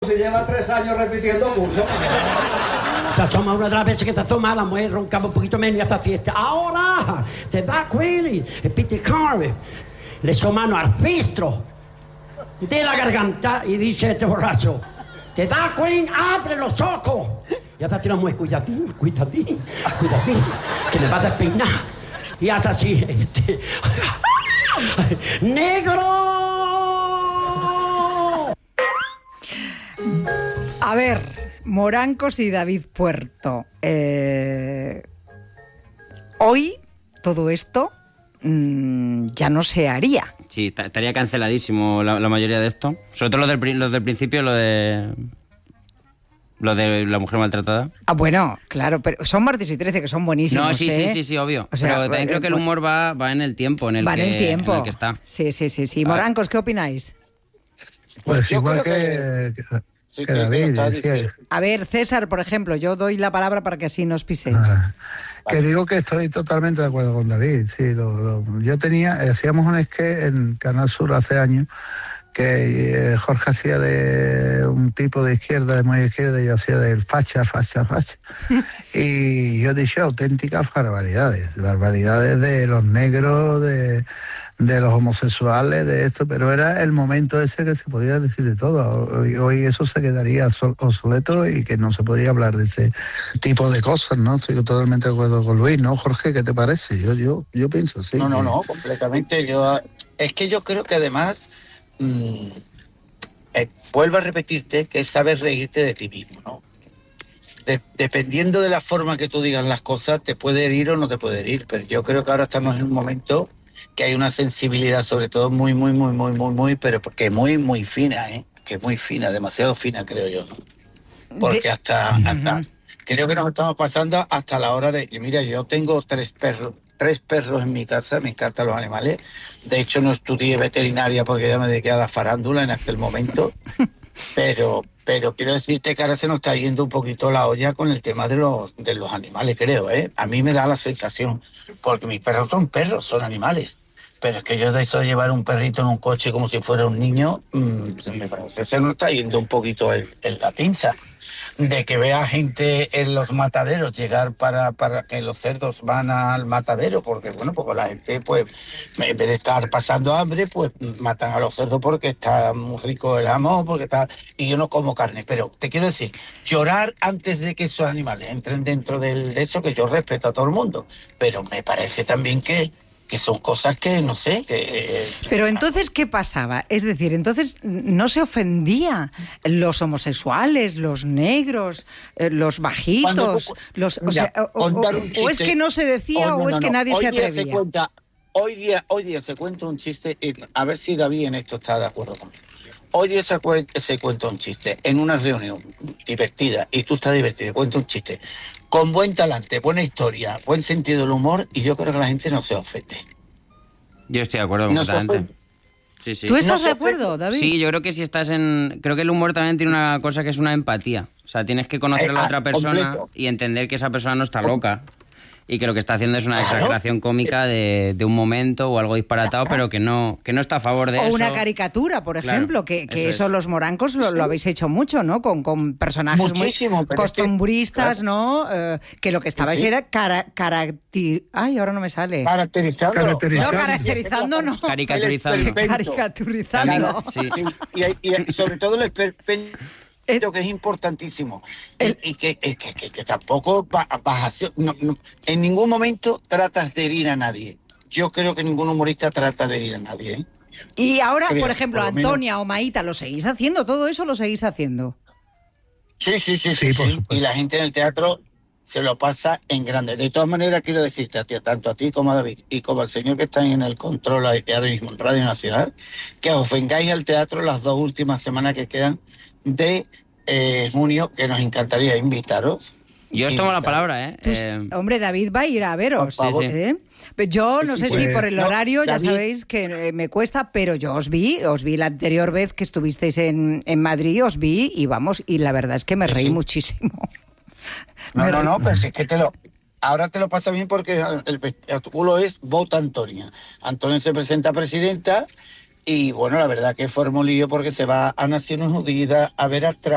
curso y lleva 3 años repitiendo curso. Se asoma una de las veces que se asoma, la mujer roncaba un poquito menos y hace fiesta. Ahora, te da quelli, e piti carve, le sue mano al fistro de la garganta y dice este borracho, te da Queen, abre los ojos. Y hace así la mujer, cuidadín, que me va a despeinar. Y hace así, ¡negro! A ver, Morancos y David Puerto. Hoy todo esto ya no se haría. Sí, estaría canceladísimo la mayoría de esto. Sobre todo los del principio, lo de la mujer maltratada. Ah, bueno, claro, pero son martes y 13 que son buenísimos. No, sí, obvio. O sea, pero también creo que el humor va en el tiempo en el que está. Sí. Morancos, ¿qué opináis? Pues igual que David decía. A ver, César, por ejemplo, yo doy la palabra para que así nos piséis. Que digo que estoy totalmente de acuerdo con David. Sí, yo hacíamos un sketch en Canal Sur hace años que Jorge hacía de un tipo de izquierda, de muy izquierda, y yo hacía del facha. Y yo dije auténticas barbaridades de los negros, de los homosexuales, de esto, pero era el momento ese que se podía decir de todo. Hoy eso se quedaría obsoleto y que no se podría hablar de ese tipo de cosas, ¿no? Estoy totalmente de acuerdo con Luis, ¿no, Jorge? ¿Qué te parece? Yo pienso así. No, completamente. Es que yo creo que además vuelvo a repetirte que es saber reírte de ti mismo, ¿no? Dependiendo de la forma que tú digas las cosas, te puede herir o no te puede herir, pero yo creo que ahora estamos en un momento que hay una sensibilidad, sobre todo muy, pero porque muy fina, que es muy fina, demasiado fina, creo yo, ¿no? Porque hasta creo que nos estamos pasando hasta la hora de... Mira, yo tengo 3 perros en mi casa, me encantan los animales. De hecho, no estudié veterinaria porque ya me dediqué a la farándula en aquel momento. Pero quiero decirte que ahora se nos está yendo un poquito la olla con el tema de los animales, creo, ¿eh? A mí me da la sensación, porque mis perros, son animales. Pero es que yo de eso de llevar un perrito en un coche como si fuera un niño, me parece que se nos está yendo un poquito la pinza. De que vea gente en los mataderos llegar para que los cerdos van al matadero, porque la gente, pues, en vez de estar pasando hambre, pues matan a los cerdos porque está muy rico el jamón, y yo no como carne. Pero te quiero decir, llorar antes de que esos animales entren dentro de eso, que yo respeto a todo el mundo, pero me parece también que son cosas que, no sé, que... Pero entonces, ¿qué pasaba? Es decir, entonces no se ofendía los homosexuales, los negros, los bajitos, o es que no se decía o es que nadie se atrevía. Hoy día se cuenta un chiste, a ver si David en esto está de acuerdo conmigo. Hoy día se cuenta un chiste en una reunión divertida, y tú estás divertido, cuenta un chiste con buen talante, buena historia, buen sentido del humor, y yo creo que la gente no se ofende. Yo estoy de acuerdo completamente. Sí. ¿Tú estás de acuerdo, David? Sí, yo creo que si estás creo que el humor también tiene una cosa que es una empatía. O sea, tienes que conocer a la otra persona completo. Y entender que esa persona no está loca. Y que lo que está haciendo es una exageración cómica de un momento o algo disparatado, pero que no está a favor de eso. O una caricatura, por ejemplo, que eso los morancos lo habéis hecho mucho, ¿no? Con personajes muchísimo, muy costumbristas, ¿no? Que lo que estabais era Ay, ahora no me sale. Caracterizando. No, caracterizando no. Caricaturizando. Sí. Y sobre todo el esperpento, que es importantísimo, y que tampoco en ningún momento tratas de herir a nadie. Yo creo que ningún humorista trata de herir a nadie, ¿eh? Y ahora, por ejemplo, Antonia o Maíta, ¿lo seguís haciendo? ¿Todo eso lo seguís haciendo? Sí. Y la gente en el teatro se lo pasa en grande. De todas maneras, quiero decirte tanto a ti como a David y como al señor que está en el control ahora mismo en Radio Nacional, que os vengáis al teatro las 2 últimas semanas que quedan de junio, que nos encantaría invitaros. Yo os tomo la palabra, Pues, hombre, David va a ir a veros. Por favor. Pero yo no sé si por el horario, ya sabéis que me cuesta, pero yo os vi la anterior vez que estuvisteis en Madrid, os vi y la verdad es que me reí muchísimo. No, pero es que ahora te lo pasa bien porque el artículo es Vota Antonia. Antonia se presenta presidenta y, bueno, la verdad que forma un lío porque se va a Naciones Unidas a ver a Trump.